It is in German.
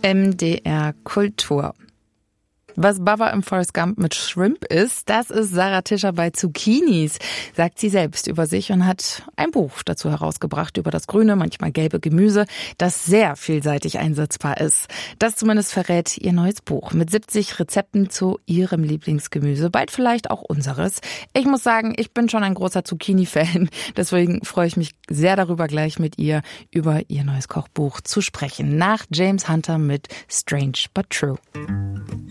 MDR Kultur. Was Baba im Forrest Gump mit Shrimp ist, das ist Sarah Tischer bei Zucchinis, sagt sie selbst über sich und hat ein Buch dazu herausgebracht über das grüne, manchmal gelbe Gemüse, das sehr vielseitig einsetzbar ist. Das zumindest verrät ihr neues Buch mit 70 Rezepten zu ihrem Lieblingsgemüse, bald vielleicht auch unseres. Ich muss sagen, ich bin schon ein großer Zucchini-Fan, deswegen freue ich mich sehr darüber, gleich mit ihr über ihr neues Kochbuch zu sprechen. Nach James Hunter mit Strange but True.